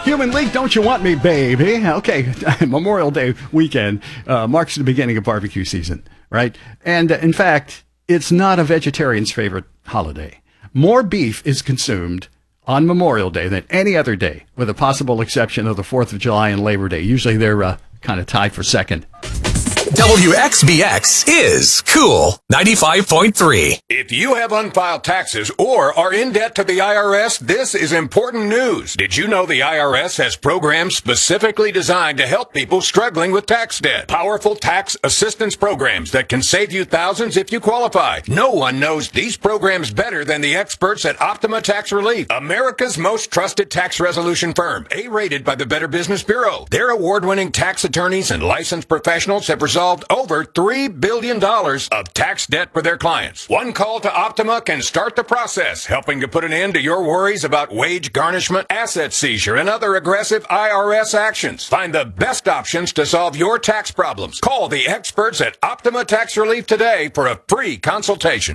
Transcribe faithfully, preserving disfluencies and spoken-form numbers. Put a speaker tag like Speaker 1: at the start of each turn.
Speaker 1: Human League, don't you want me, baby? Okay, Memorial Day weekend uh, marks the beginning of barbecue season, right? And uh, in fact, it's not a vegetarian's favorite holiday. More beef is consumed on Memorial Day than any other day, with a possible exception of the fourth of July and Labor Day. Usually they're uh, kind of tied for second.
Speaker 2: W X B X is Cool ninety-five point three.
Speaker 3: If you have unfiled taxes or are in debt to the I R S, this is important news. Did you know the I R S has programs specifically designed to help people struggling with tax debt? Powerful tax assistance programs that can save you thousands if you qualify. No one knows these programs better than the experts at Optima Tax Relief, America's most trusted tax resolution firm, A-rated by the Better Business Bureau. Their award-winning tax attorneys and licensed professionals have resolved over three billion dollars of tax debt for their clients. One call to Optima can start the process, helping to put an end to your worries about wage garnishment, asset seizure, and other aggressive I R S actions. Find the best options to solve your tax problems. Call the experts at Optima Tax Relief today for a free consultation.